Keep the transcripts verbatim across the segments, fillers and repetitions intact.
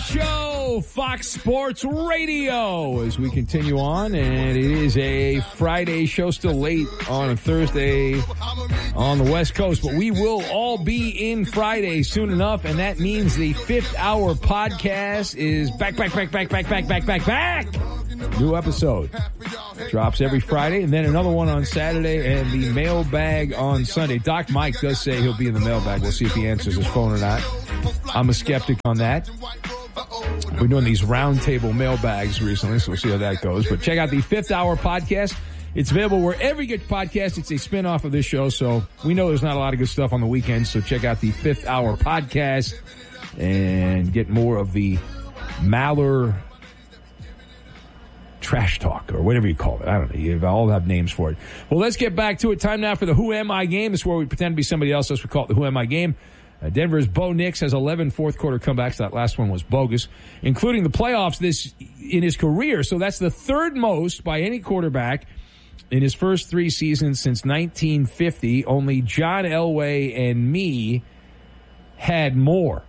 Show, Fox Sports Radio, as we continue on, and it is a Friday show, still late on a Thursday on the West Coast, but we will all be in Friday soon enough, and that means the fifth hour podcast is back, back, back, back, back, back, back, back, back. New episode drops every Friday, and then another one on Saturday, and the mailbag on Sunday. Doc Mike does say he'll be in the mailbag. We'll see if he answers his phone or not. I'm a skeptic on that. We're doing these roundtable mailbags recently, so we'll see how that goes. But check out the fifth hour podcast. It's available wherever you get your podcast. It's a spinoff of this show, so we know there's not a lot of good stuff on the weekends, so check out the fifth hour podcast and get more of the Maller trash talk, or whatever you call it. I don't know. You all have names for it. Well, let's get back to it. Time now for the Who Am I game. This is where we pretend to be somebody else. That's what we call it the Who Am I game. Uh, Denver's Bo Nix has eleven fourth-quarter comebacks. That last one was bogus, including the playoffs this in his career. So that's the third most by any quarterback in his first three seasons since nineteen fifty. Only John Elway and me had more.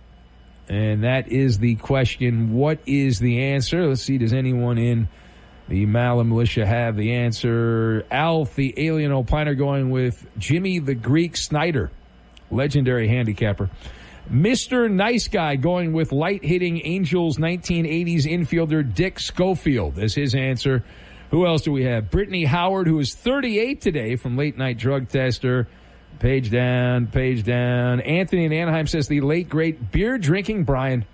And that is the question. What is the answer? Let's see. Does anyone in the Maller Militia have the answer? Alf, the alien opiner, going with Jimmy the Greek Snyder. Legendary handicapper. Mister Nice Guy going with light-hitting Angels nineteen eighties infielder Dick Schofield as his answer. Who else do we have? Brittany Howard, who is thirty-eight today, from Late Night Drug Tester. Page down, page down. Anthony in Anaheim says the late, great beer-drinking Brian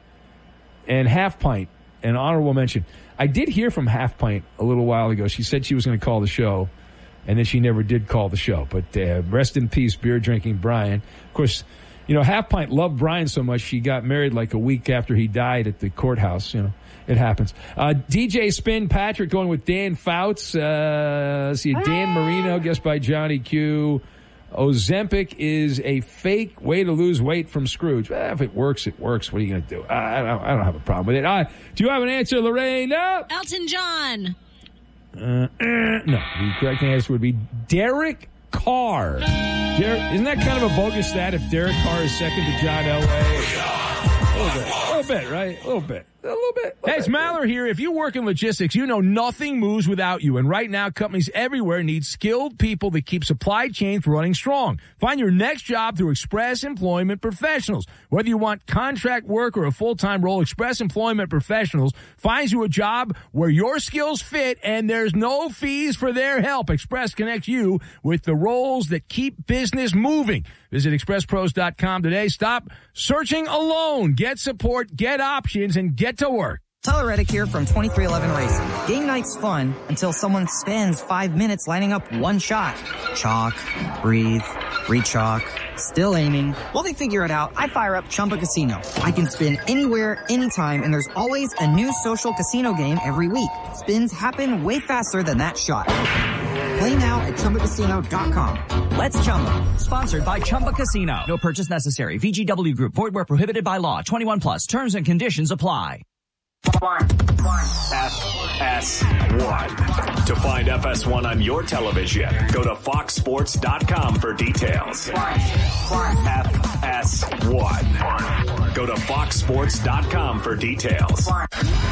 and Half Pint, an honorable mention. I did hear from Half Pint a little while ago. She said she was going to call the show, and then she never did call the show. But uh, rest in peace, beer-drinking Brian. Of course, you know, Half Pint loved Brian so much she got married like a week after he died at the courthouse. You know, it happens. Uh, D J Spin Patrick going with Dan Fouts. Uh, let's see, Dan Marino, guessed by Johnny Q. Ozempic is a fake way to lose weight from Scrooge. Well, if it works, it works. What are you going to do? I, I, don't, I don't have a problem with it. Uh, do you have an answer, Lorraine? No. Elton John. Uh, uh, no, the correct answer would be Derek Carr. Der- isn't that kind of a bogus stat if Derek Carr is second to John Elway? A little bit, a little bit, right? A little bit. A little bit. A little hey, it's Maller here. If you work in logistics, you know nothing moves without you. And right now, companies everywhere need skilled people that keep supply chains running strong. Find your next job through Express Employment Professionals. Whether you want contract work or a full-time role, Express Employment Professionals finds you a job where your skills fit and there's no fees for their help. Express connects you with the roles that keep business moving. Visit express pros dot com today. Stop searching alone. Get support, get options, and get to work. Tyler Reddick here from twenty-three eleven Racing. Game night's fun until someone spends five minutes lining up one shot. Chalk, breathe, re-chalk, still aiming. While they figure it out, I fire up Chumba Casino. I can spin anywhere, anytime, and there's always a new social casino game every week. Spins happen way faster than that shot. Play now at Chumba Casino dot com. Let's Chumba. Sponsored by Chumba Casino. No purchase necessary. V G W Group. Void where prohibited by law. twenty-one plus. Terms and conditions apply. One, one. F S one. To find F S one on your television, go to fox sports dot com for details. One, one. F S one. Go to fox sports dot com for details. One.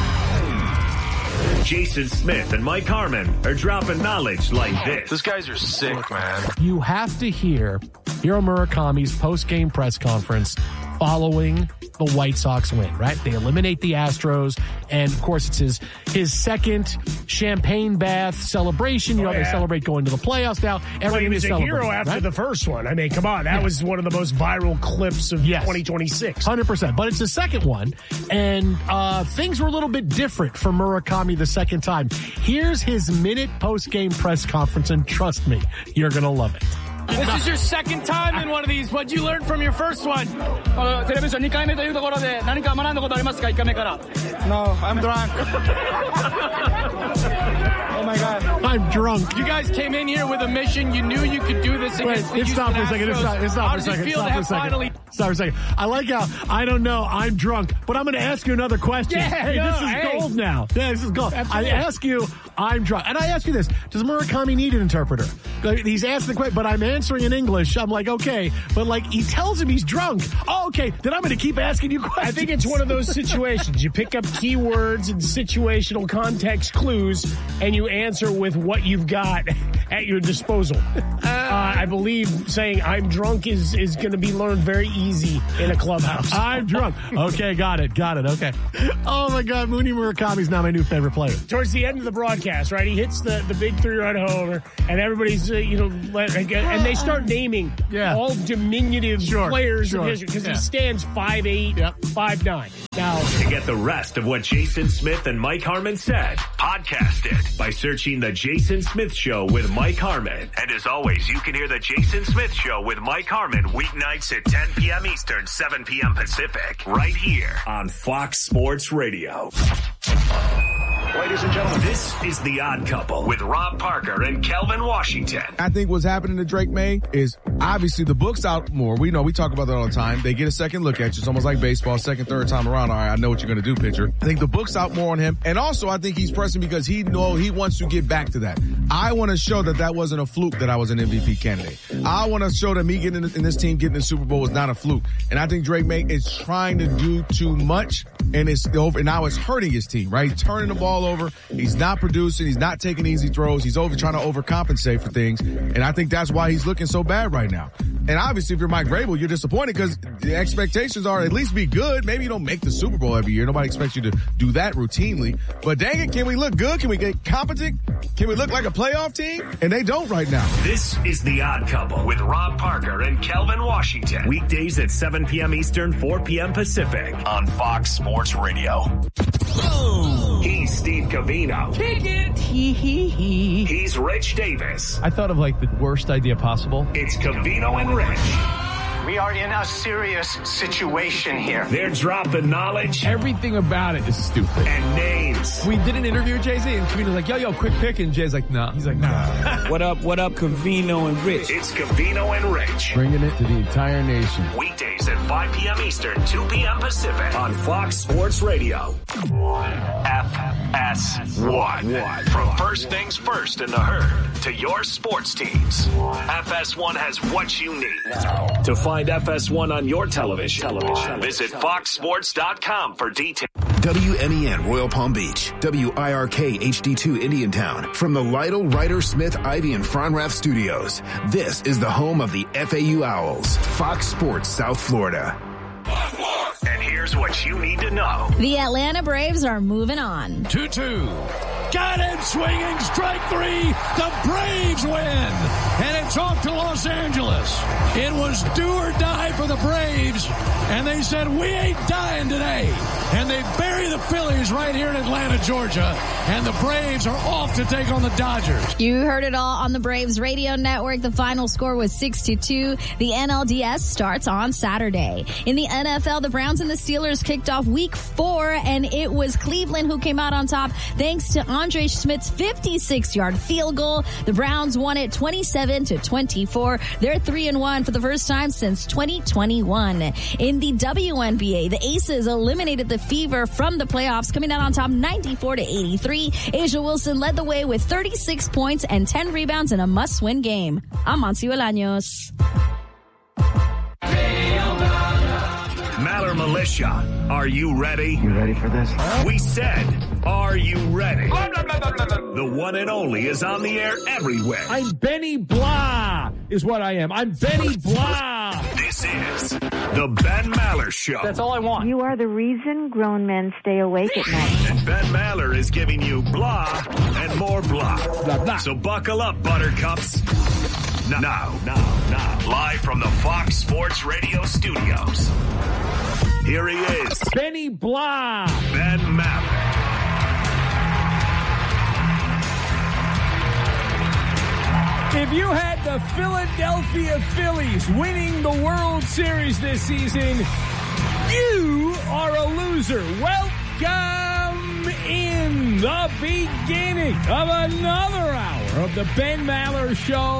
Jason Smith and Mike Harmon are dropping knowledge like this. These guys are sick, man. You have to hear Hiro Murakami's post-game press conference following the White Sox win, right? They eliminate the Astros, and of course it's his his second champagne bath celebration. You know, oh, yeah. They celebrate going to the playoffs now. Well, he was a hero after right? the first one. I mean, come on. That yeah. was one of the most viral clips of yes. twenty twenty-six. one hundred percent. But it's the second one, and uh, things were a little bit different for Murakami the second time. Here's his minute post-game press conference, and trust me, you're going to love it. This is your second time in one of these. What'd you learn from your first one? Uh, テレビションにかいめというところで何か学んだことありますか? いっかいめから No, I'm drunk. Oh my God. I'm drunk. You guys came in here with a mission. You knew you could do this against Wait, the stop for a Astros. second. It's not, it's not How for a does it second. feel Stop to for a have second. finally... Sorry, second. I like how I don't know. I'm drunk, but I'm going to ask you another question. Yeah, hey, no, this is hey. gold now. Yeah, this is gold. Absolutely. I ask you, I'm drunk, and I ask you this: does Murakami need an interpreter? He's asked the question, but I'm answering in English. I'm like, okay, but like he tells him he's drunk. Oh, okay. Then I'm going to keep asking you questions. I think it's one of those situations. You pick up keywords and situational context clues, and you answer with what you've got at your disposal. Uh, I believe saying I'm drunk is, is going to be learned very easy in a clubhouse. I'm drunk. Okay, got it. Got it. Okay. Oh, my God. Mooney Murakami's now my new favorite player. Towards the end of the broadcast, right, he hits the, the big three-run homer, and everybody's, uh, you know, let, and they start naming yeah. all diminutive sure, players sure. of history because Yeah. he stands five eight, Yep. five nine. Now, To get the rest of what Jason Smith and Mike Harmon said, podcast it by searching The Jason Smith Show with Mike Harmon. And as always, you can hear The Jason Smith Show with Mike Harmon weeknights at ten p.m. Eastern, seven p.m. Pacific, right here on Fox Sports Radio. Ladies and gentlemen, this is The Odd Couple with Rob Parker and Kelvin Washington. I think what's happening to Drake May is obviously the book's out more. We know, we talk about that all the time. They get a second look at you. It's almost like baseball, second, third time around. All right, I know what you're going to do, pitcher. I think the book's out more on him. And also, I think he's pressing because he know he wants to get back to that. I want to show that that wasn't a fluke that I was an M V P candidate. I want to show that me getting in, in this team, getting the Super Bowl was not a fluke. And I think Drake May is trying to do too much, and it's over. And now it's hurting his team, right? He's turning the ball over. He's not producing. He's not taking easy throws. He's over trying to overcompensate for things. And I think that's why he's looking so bad right now. And obviously, if you're Mike Vrabel, you're disappointed because the expectations are at least be good. Maybe you don't make the Super Bowl every year. Nobody expects you to do that routinely. But dang it, can we look good? Can we get competent? Can we look like a playoff team? And they don't right now. This is The Odd Couple with Rob Parker and Kelvin Washington. Weekdays at seven p.m. Eastern, four p.m. Pacific on Fox Sports Radio. Boom. He's Steve Covino. Kick it. Hee hee hee. He's Rich Davis. I thought of like the worst idea possible. It's Covino and Rich. We are in a serious situation here. They're dropping knowledge. Everything about it is stupid. And names. We did an interview with Jay-Z, and Covino's like, yo, yo, quick pick. And Jay's like, nah. He's like, nah. What up, what up, Covino and Rich? It's Covino and Rich. Bringing it to the entire nation. Weekdays at five p.m. Eastern, two p.m. Pacific on Fox Sports Radio. F S one. From first things first in the herd to your sports teams, F S one has what you need. To find F S one on your television, television. Visit fox sports dot com for details. W M E N Royal Palm Beach, W I R K H D two Indiantown. From the Lytle, Ryder, Smith, Ivy, and Fronrath studios, this is the home of the F A U Owls, Fox Sports South Florida. And here's what you need to know. The Atlanta Braves are moving on. two two. Got him swinging, strike three. The Braves win. And it's off to Los Angeles. It was do or die for the Braves. And they said, we ain't dying today. And they bury the Phillies right here in Atlanta, Georgia. And the Braves are off to take on the Dodgers. You heard it all on the Braves radio network. The final score was six to two. The N L D S starts on Saturday. In the N F L, the Browns and the Steelers kicked off week four, and it was Cleveland who came out on top thanks to Andre Schmidt's fifty-six yard field goal. The Browns won it twenty-seven to twenty-four. They're three and one for the first time since twenty twenty-one. In the W N B A, the Aces eliminated the Fever from the playoffs, coming out on top ninety-four to eighty-three. Asia Wilson led the way with thirty-six points and ten rebounds in a must-win game. I'm Monty Bolaños. Maller Militia, are you ready? You ready for this? We said, are you ready? The one and only is on the air everywhere. I'm Benny Blah is what I am. I'm Benny Blah. This is the Ben Maller Show. That's all I want. You are the reason grown men stay awake at night. And Ben Maller is giving you blah and more blah. Blah, blah. So buckle up, buttercups. Now, now, now, now, live from the Fox Sports Radio studios. Here he is, Benny Blah. Ben Maller. If you had the Philadelphia Phillies winning the World Series this season, you are a loser. Welcome in the beginning of another hour of the Ben Maller Show.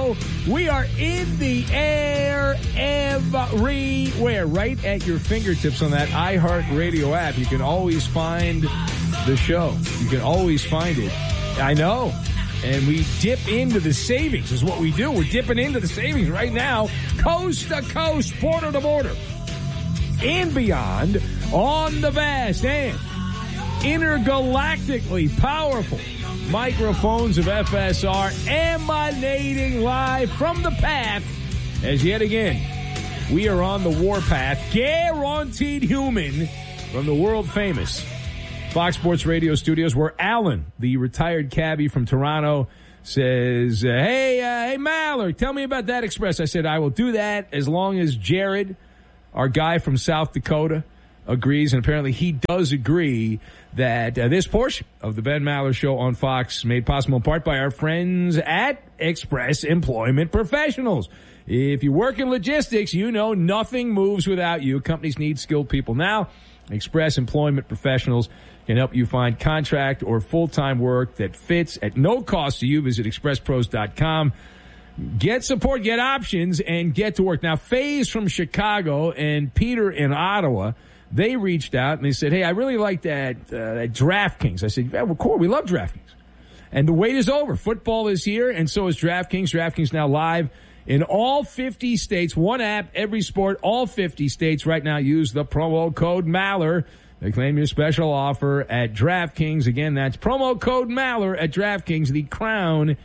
We are in the air everywhere, right at your fingertips on that iHeartRadio app. You can always find the show. You can always find it. I know. And we dip into the savings is what we do. We're dipping into the savings right now, coast to coast, border to border, and beyond on the vast and intergalactically powerful microphones of F S R, emanating live from the path as yet again we are on the warpath, guaranteed human, from the world famous Fox Sports Radio studios, where Alan, the retired cabbie from Toronto, says, uh, hey, uh, hey, Maller, tell me about that Express. I said, I will do that as long as Jared, our guy from South Dakota, agrees. And apparently he does agree that uh, this portion of the Ben Maller Show on Fox, made possible in part by our friends at Express Employment Professionals. If you work in logistics, you know nothing moves without you. Companies need skilled people now. Express Employment Professionals can help you find contract or full-time work that fits at no cost to you. Visit express pros dot com. Get support, get options, and get to work. Now, Faze from Chicago and Peter in Ottawa, they reached out and they said, hey, I really like that, uh, that DraftKings. I said, yeah, well, cool. We love DraftKings. And the wait is over. Football is here, and so is DraftKings. DraftKings now live in all fifty states. One app, every sport, all fifty states. Right now, use the promo code Maller. They claim your special offer at DraftKings. Again, that's promo code Maller at DraftKings. The crown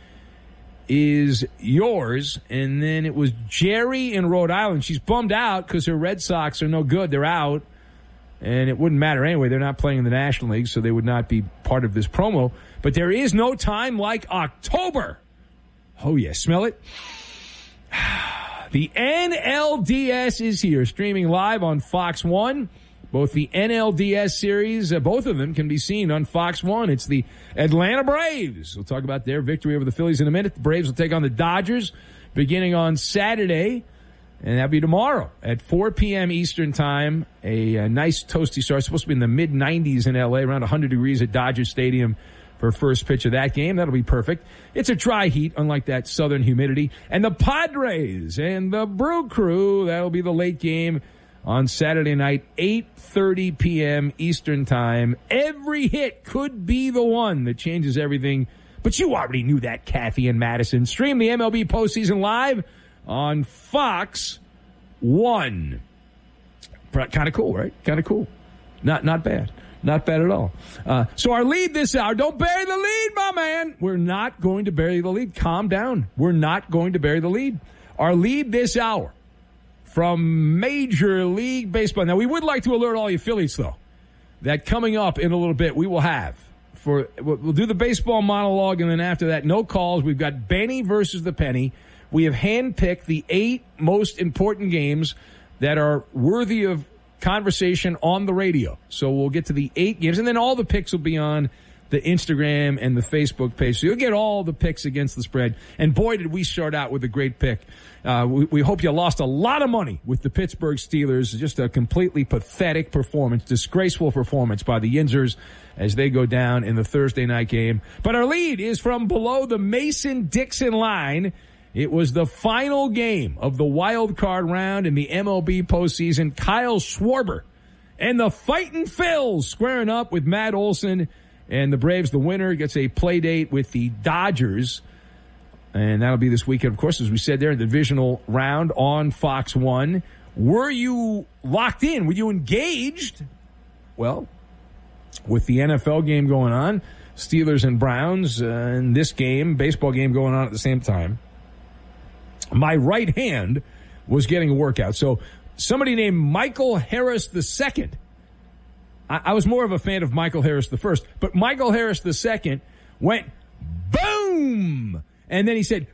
is yours. And then it was Jerry in Rhode Island. She's bummed out because her Red Sox are no good. They're out. And it wouldn't matter anyway. They're not playing in the National League, so they would not be part of this promo. But there is no time like October. Oh, yeah. Smell it? The N L D S is here, streaming live on Fox one. Both the N L D S series, uh, both of them can be seen on Fox one. It's the Atlanta Braves. We'll talk about their victory over the Phillies in a minute. The Braves will take on the Dodgers beginning on Saturday. And that'll be tomorrow at four p.m. Eastern time. A, a nice toasty start. It's supposed to be in the mid nineties in L A, around one hundred degrees at Dodger Stadium for first pitch of that game. That'll be perfect. It's a dry heat, unlike that southern humidity. And the Padres and the Brew Crew, that'll be the late game on Saturday night, eight thirty p.m. Eastern time. Every hit could be the one that changes everything. But you already knew that, Kathy and Madison. Stream the M L B postseason live on Fox one. Kind of cool, right? Kind of cool. Not not bad. Not bad at all. Uh, so our lead this hour, don't bury the lead, my man. We're not going to bury the lead. Calm down. We're not going to bury the lead. Our lead this hour from Major League Baseball. Now, we would like to alert all you Phillies, though, that coming up in a little bit, we will have, for we'll do the baseball monologue, and then after that, no calls. We've got Benny versus the Penny. We have handpicked the eight most important games that are worthy of conversation on the radio. So we'll get to the eight games, and then all the picks will be on the Instagram and the Facebook page. So you'll get all the picks against the spread. And boy, did we start out with a great pick. Uh, we, we hope you lost a lot of money with the Pittsburgh Steelers. Just a completely pathetic performance, disgraceful performance by the Yinzers as they go down in the Thursday night game. But our lead is from below the Mason-Dixon line. It was the final game of the wild card round in the M L B postseason. Kyle Schwarber and the Fightin' Phils squaring up with Matt Olson, and the Braves, the winner, gets a play date with the Dodgers. And that'll be this weekend, of course, as we said there, in the divisional round on Fox one. Were you locked in? Were you engaged? Well, with the N F L game going on, Steelers and Browns, uh, and this game, baseball game going on at the same time, my right hand was getting a workout. So somebody named Michael Harris the Second. I, I was more of a fan of Michael Harris the First, but Michael Harris the Second went boom, and then he said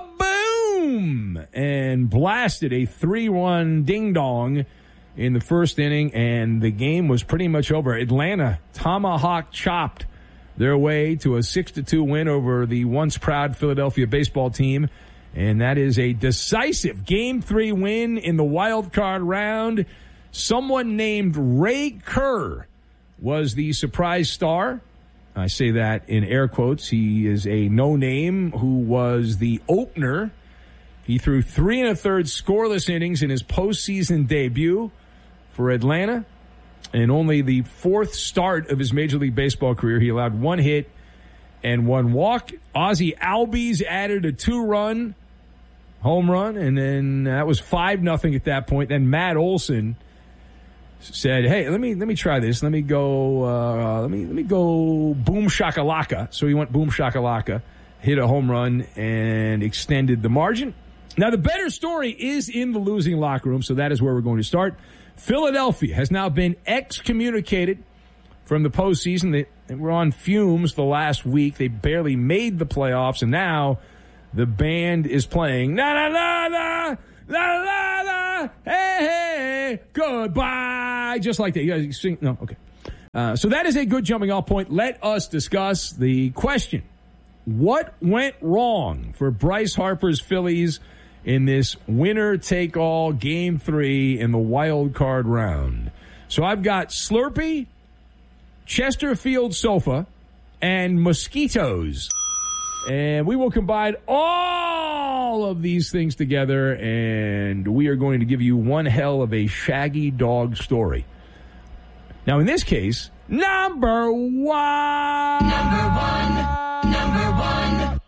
kaboom, and blasted a three one ding-dong in the first inning, and the game was pretty much over. Atlanta tomahawk chopped their way to a six to two win over the once proud Philadelphia baseball team. And that is a decisive Game three win in the wild card round. Someone named Ray Kerr was the surprise star. I say that in air quotes. He is a no-name who was the opener He threw three and a third scoreless innings in his postseason debut for Atlanta. And only the fourth start of his Major League Baseball career, he allowed one hit and one walk. Ozzie Albies added a two-run home run, and then that was five nothing at that point. Then Matt Olson said, "Hey, let me let me try this. Let me go. Uh, let me let me go. Boom shakalaka." So he went boom shakalaka, hit a home run, and extended the margin. Now the better story is in the losing locker room, so that is where we're going to start. Philadelphia has now been excommunicated from the postseason. They, they were on fumes the last week. They barely made the playoffs, and now the band is playing na na na na na na na hey hey goodbye, just like that. You guys sing? No, okay. Uh, so that is a good jumping off point. Let us discuss the question: what went wrong for Bryce Harper's Phillies in this winner-take-all Game three in the wild card round? So I've got Slurpee, Chesterfield sofa, and mosquitoes. And we will combine all of these things together, and we are going to give you one hell of a shaggy dog story. Now, in this case, number one. Number one. Number one.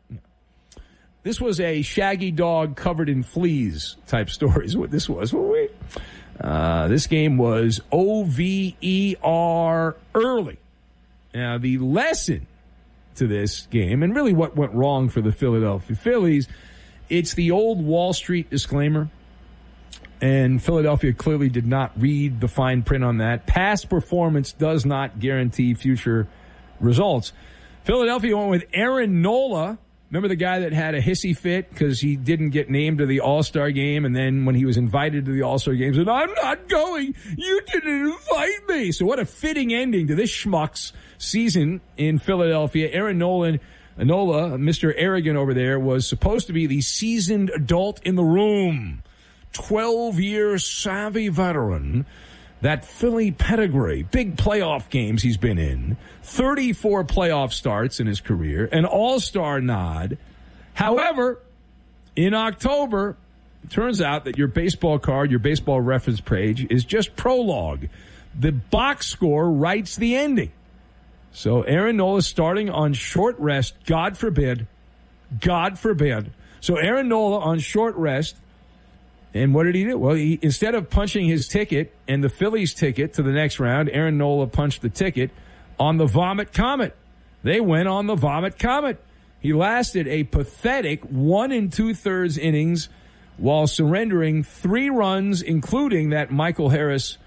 This was a shaggy dog covered in fleas type story is what this was. Wait. Uh, this game was O V E R early. Now, the lesson to this game, and really what went wrong for the Philadelphia Phillies, it's the old Wall Street disclaimer. And Philadelphia clearly did not read the fine print on that. Past performance does not guarantee future results. Philadelphia went with Aaron Nola. Remember the guy that had a hissy fit because he didn't get named to the All-Star game, and then when he was invited to the All-Star game, he said, "I'm not going. You didn't invite me." So what a fitting ending to this schmuck's season in Philadelphia. Aaron Nolan, Nola, Mister Arrogant over there, was supposed to be the seasoned adult in the room. twelve-year savvy veteran. That Philly pedigree, big playoff games he's been in, thirty-four playoff starts in his career, an all-star nod. However, in October, it turns out that your baseball card, your baseball reference page, is just prologue. The box score writes the ending. So Aaron Nola starting on short rest, God forbid, God forbid. So Aaron Nola on short rest. And what did he do? Well, he, instead of punching his ticket and the Phillies ticket to the next round, Aaron Nola punched the ticket on the Vomit Comet. They went on the Vomit Comet. He lasted a pathetic one and two-thirds innings while surrendering three runs, including that Michael Harris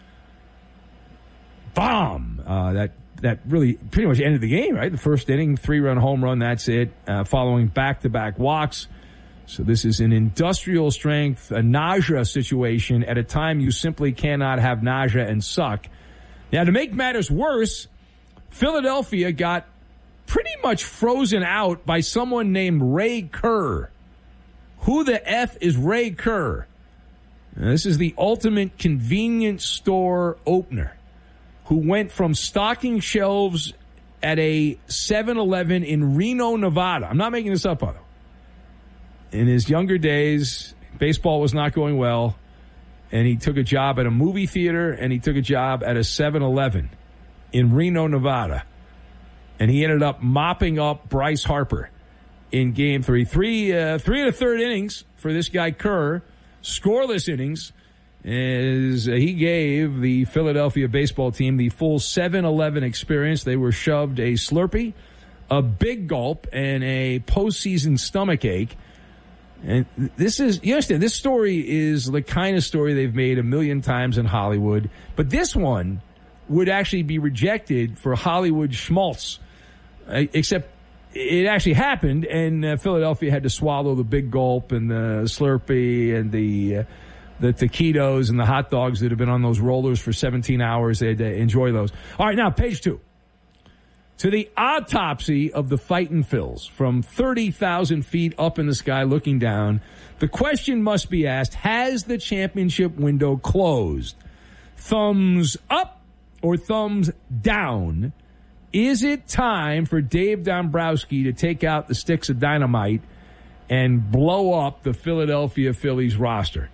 bomb. Uh, that that really pretty much ended the game, right? The first inning, three-run home run, that's it, uh, following back-to-back walks. So this is an industrial strength, a nausea situation at a time you simply cannot have nausea and suck. Now, to make matters worse, Philadelphia got pretty much frozen out by someone named Ray Kerr. Who the F is Ray Kerr? Now, this is the ultimate convenience store opener who went from stocking shelves at a seven eleven in Reno, Nevada. I'm not making this up, by the way. In his younger days, baseball was not going well, and he took a job at a movie theater, and he took a job at a seven eleven in Reno, Nevada. And he ended up mopping up Bryce Harper in game three. Three, uh, three and a third innings for this guy Kerr, scoreless innings, as he gave the Philadelphia baseball team the full seven eleven experience. They were shoved a Slurpee, a big gulp, and a postseason stomach ache. And this is, you understand, this story is the kind of story they've made a million times in Hollywood. But this one would actually be rejected for Hollywood schmaltz. Uh, except it actually happened, and uh, Philadelphia had to swallow the big gulp and the Slurpee and the uh, the taquitos and the hot dogs that have been on those rollers for seventeen hours. They had to enjoy those. All right, now, page two. To the autopsy of the Fightin' Phils from thirty thousand feet up in the sky looking down, the question must be asked, has the championship window closed? Thumbs up or thumbs down? Is it time for Dave Dombrowski to take out the sticks of dynamite and blow up the Philadelphia Phillies roster.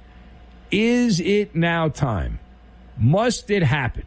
Is it now time? Must it happen?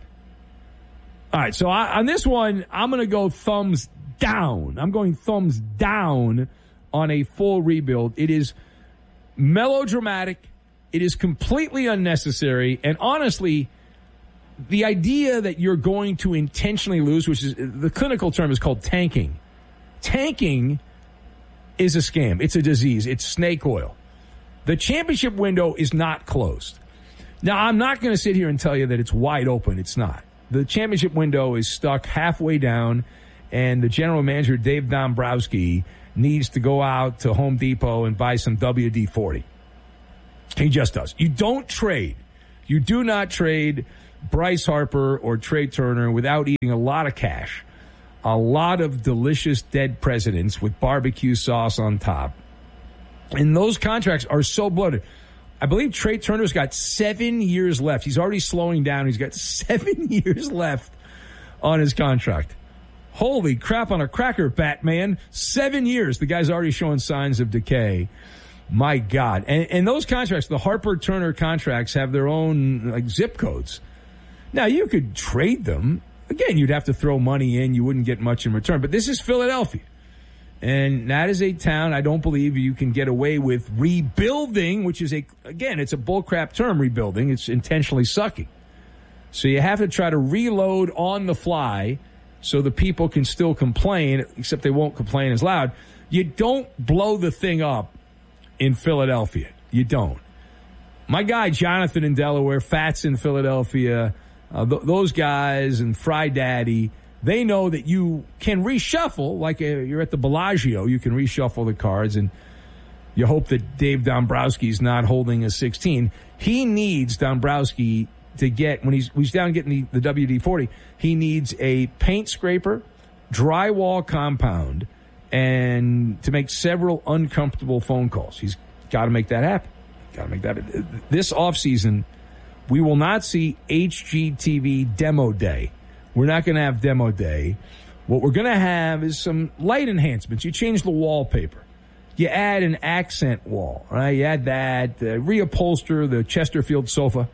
All right, so I, on this one, I'm going to go thumbs down. I'm going thumbs down on a full rebuild. It is melodramatic. It is completely unnecessary. And honestly, the idea that you're going to intentionally lose, which is the clinical term is called tanking. Tanking is a scam. It's a disease. It's snake oil. The championship window is not closed. Now, I'm not going to sit here and tell you that it's wide open. It's not. The championship window is stuck halfway down, and the general manager, Dave Dombrowski, needs to go out to Home Depot and buy some W D forty. He just does. You don't trade. You do not trade Bryce Harper or Trey Turner without eating a lot of cash, a lot of delicious dead presidents with barbecue sauce on top. And those contracts are so bloated. I believe Trey Turner's got seven years left. He's already slowing down. He's got seven years left on his contract. Holy crap on a cracker, Batman. Seven years. The guy's already showing signs of decay. My God. And, and those contracts, the Harper-Turner contracts, have their own like zip codes. Now, you could trade them. Again, you'd have to throw money in. You wouldn't get much in return. But this is Philadelphia. And that is a town I don't believe you can get away with rebuilding, which is, a again, it's a bullcrap term, rebuilding. It's intentionally sucking. So you have to try to reload on the fly so the people can still complain, except they won't complain as loud. You don't blow the thing up in Philadelphia. You don't. My guy, Jonathan in Delaware, Fats in Philadelphia, uh, th- those guys and Fry Daddy, they know that you can reshuffle, like a, you're at the Bellagio, you can reshuffle the cards, and you hope that Dave Dombrowski's not holding a sixteen. He needs Dombrowski to get, when he's, he's down getting the, the W D forty, he needs a paint scraper, drywall compound, and to make several uncomfortable phone calls. He's got to make that happen. Got to make that. This offseason, we will not see H G T V demo day. We're not going to have demo day. What we're going to have is some light enhancements. You change the wallpaper. You add an accent wall, right? You add that, uh, reupholster the Chesterfield sofa,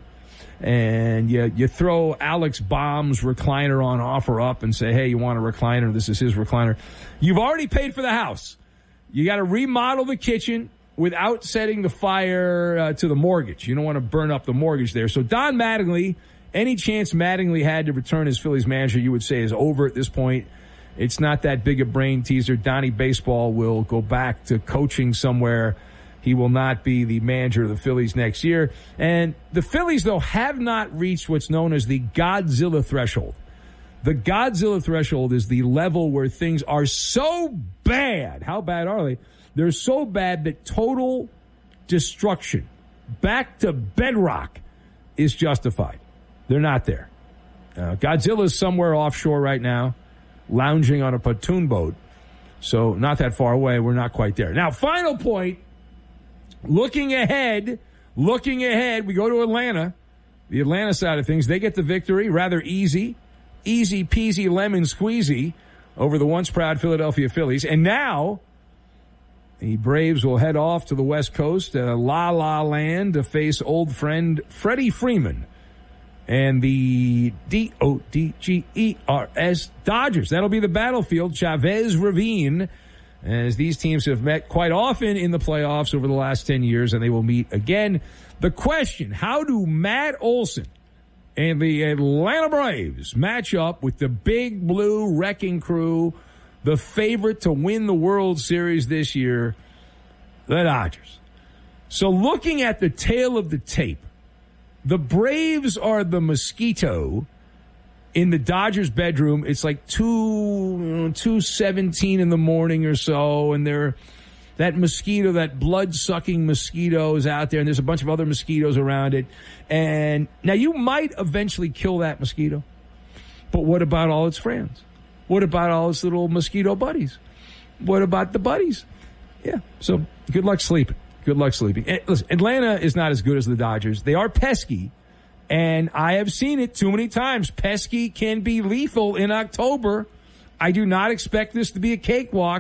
and you, you throw Alex Baum's recliner on offer up and say, hey, you want a recliner? This is his recliner. You've already paid for the house. You got to remodel the kitchen without setting the fire uh, to the mortgage. You don't want to burn up the mortgage there. So Don Mattingly, any chance Mattingly had to return as Phillies manager, you would say is over at this point. It's not that big a brain teaser. Donnie Baseball will go back to coaching somewhere. He will not be the manager of the Phillies next year. And the Phillies, though, have not reached what's known as the Godzilla threshold. The Godzilla threshold is the level where things are so bad. How bad are they? They're so bad that total destruction, back to bedrock, is justified. They're not there. Uh, Godzilla's somewhere offshore right now, lounging on a pontoon boat. So not that far away. We're not quite there. Now, final point, looking ahead, looking ahead, we go to Atlanta, the Atlanta side of things. They get the victory, rather easy, easy peasy lemon squeezy over the once proud Philadelphia Phillies. And now the Braves will head off to the West Coast, uh, La La Land, to face old friend Freddie Freeman and the D O D G E R S Dodgers. That'll be the battlefield, Chavez Ravine, as these teams have met quite often in the playoffs over the last ten years, and they will meet again. The question, how do Matt Olson and the Atlanta Braves match up with the Big Blue Wrecking Crew, the favorite to win the World Series this year, the Dodgers? So looking at the tail of the tape, the Braves are the mosquito in the Dodgers' bedroom. It's like two, two seventeen in the morning or so, and they're that mosquito, that blood-sucking mosquito is out there, and there's a bunch of other mosquitoes around it. And now you might eventually kill that mosquito, but what about all its friends? What about all its little mosquito buddies? What about the buddies? Yeah, so good luck sleeping. Good luck sleeping. Listen, Atlanta is not as good as the Dodgers. They are pesky, and I have seen it too many times. Pesky can be lethal in October. I do not expect this to be a cakewalk.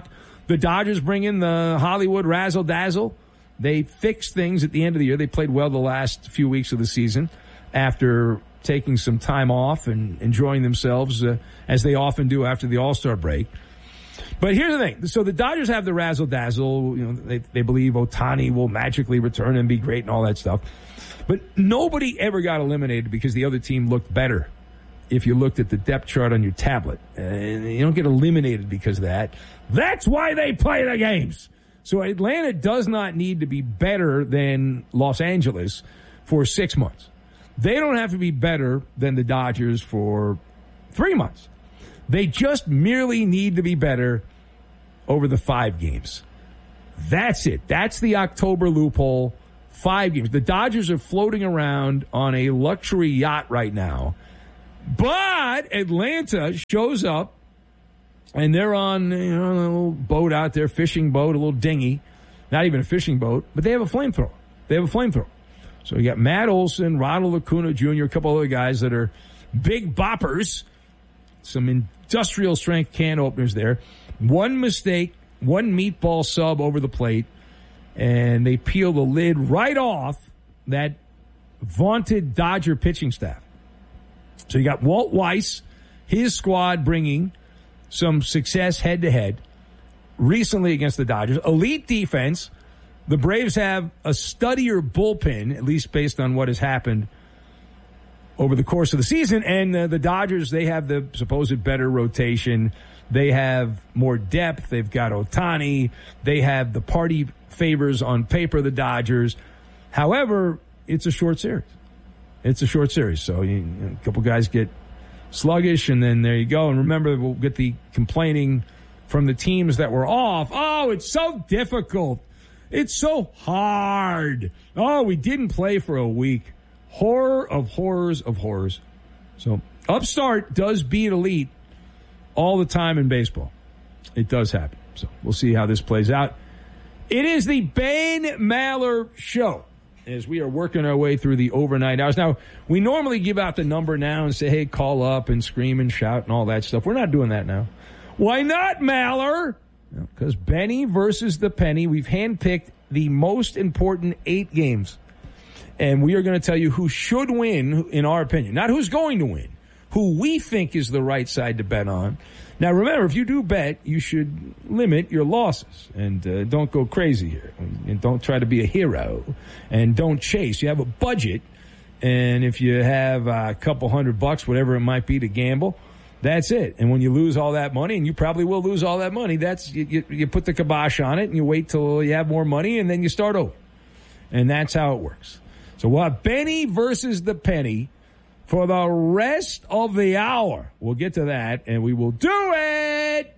The Dodgers bring in the Hollywood razzle-dazzle. They fixed things at the end of the year. They played well the last few weeks of the season after taking some time off and enjoying themselves, uh, as they often do after the All-Star break. But here's the thing. So the Dodgers have the razzle-dazzle. You know, they, they believe Ohtani will magically return and be great and all that stuff. But nobody ever got eliminated because the other team looked better if you looked at the depth chart on your tablet. And you don't get eliminated because of that. That's why they play the games. So Atlanta does not need to be better than Los Angeles for six months. They don't have to be better than the Dodgers for three months. They just merely need to be better over the five games. That's it. That's the October loophole. Five games. The Dodgers are floating around on a luxury yacht right now. But Atlanta shows up, and they're on, you know, a little boat out there, fishing boat, a little dinghy. Not even a fishing boat, but they have a flamethrower. They have a flamethrower. So you got Matt Olson, Ronald Acuna Junior, a couple other guys that are big boppers. Some industrial strength can openers there. One mistake, one meatball sub over the plate, and they peel the lid right off that vaunted Dodger pitching staff. So you got Walt Weiss, his squad bringing some success head-to-head recently against the Dodgers. Elite defense. The Braves have a steadier bullpen, at least based on what has happened over the course of the season. And uh, the Dodgers, they have the supposed better rotation. They have more depth. They've got Ohtani. They have the party favors on paper, the Dodgers. However, it's a short series. It's a short series. So you, a couple guys get sluggish, and then there you go. And remember, we'll get the complaining from the teams that were off. Oh, it's so difficult. It's so hard. Oh, we didn't play for a week. Horror of horrors of horrors. So upstart does beat elite all the time in baseball. It does happen. So we'll see how this plays out. It is the Ben Maller Show as we are working our way through the overnight hours. Now, we normally give out the number now and say, hey, call up and scream and shout and all that stuff. We're not doing that now. Why not, Maller? Because Benny versus the Penny. We've handpicked the most important eight games. And we are going to tell you who should win, in our opinion. Not who's going to win. Who we think is the right side to bet on. Now, remember, if you do bet, you should limit your losses. And uh, don't go crazy here. And don't try to be a hero. And don't chase. You have a budget. And if you have a couple hundred bucks, whatever it might be, to gamble, that's it. And when you lose all that money, and you probably will lose all that money, that's you, you, you put the kibosh on it, and you wait till you have more money, and then you start over. And that's how it works. So we'll have Benny versus the Penny for the rest of the hour. We'll get to that, and we will do it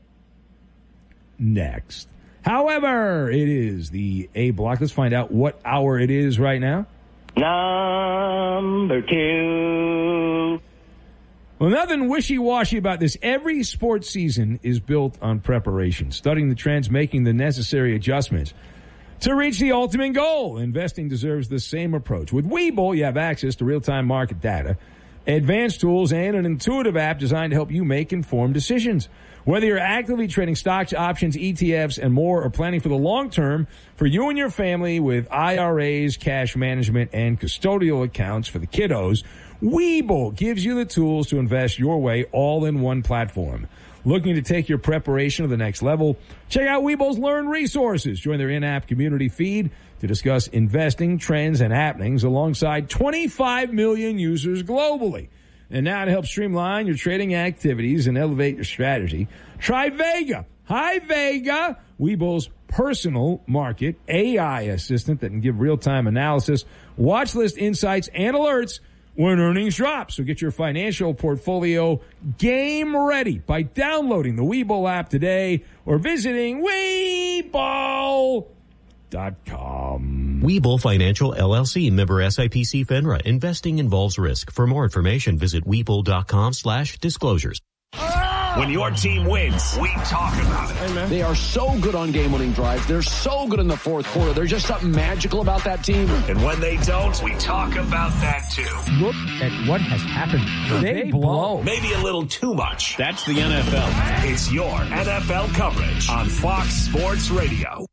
next. However, it is the A block. Let's find out what hour it is right now. Number two. Well, nothing wishy-washy about this. Every sports season is built on preparation, studying the trends, making the necessary adjustments to reach the ultimate goal. Investing deserves the same approach. With Webull, you have access to real-time market data, advanced tools, and an intuitive app designed to help you make informed decisions. Whether you're actively trading stocks, options, E T Fs, and more, or planning for the long term for you and your family with I R As, cash management, and custodial accounts for the kiddos, Webull gives you the tools to invest your way all in one platform. Looking to take your preparation to the next level? Check out Webull's Learn Resources. Join their in-app community feed to discuss investing, trends, and happenings alongside twenty-five million users globally. And now to help streamline your trading activities and elevate your strategy, try Vega. Hi, Vega. Webull's personal market A I assistant that can give real-time analysis, watch list insights, and alerts when earnings drop. So get your financial portfolio game ready by downloading the Webull app today or visiting Webull dot com. Webull Financial L L C, member S I P C FINRA. Investing involves risk. For more information, visit Webull dot com slash disclosures. Oh! When your team wins, we talk about it. They are so good on game-winning drives. They're so good in the fourth quarter. There's just something magical about that team. And when they don't, we talk about that too. Look at what has happened. They, they blow. Maybe a little too much. That's the N F L. It's your N F L coverage on Fox Sports Radio.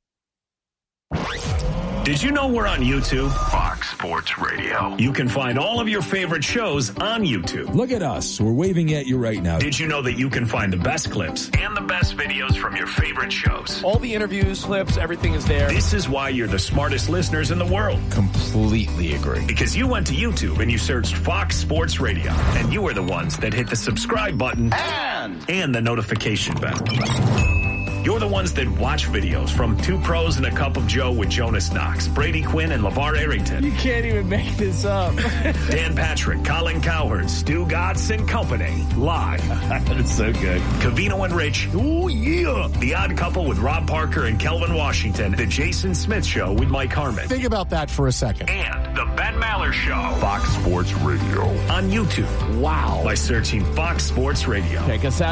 Did you know we're on YouTube? Fox Sports Radio. You can find all of your favorite shows on YouTube. Look at us. We're waving at you right now. Did you know that you can find the best clips and the best videos from your favorite shows? All the interviews, clips, everything is there. This is why you're the smartest listeners in the world. Completely agree. Because you went to YouTube and you searched Fox Sports Radio, and you were the ones that hit the subscribe button and, and the notification bell. You're the ones that watch videos from Two Pros and a Cup of Joe with Jonas Knox, Brady Quinn, and LeVar Arrington. You can't even make this up. Dan Patrick, Colin Cowherd, Stu Gatz, and company. Live. That's so good. Covino and Rich. Ooh, yeah. The Odd Couple with Rob Parker and Kelvin Washington. The Jason Smith Show with Mike Harmon. Think about that for a second. And the Ben Maller Show. Fox Sports Radio. On YouTube. Wow. By searching Fox Sports Radio. Check us out.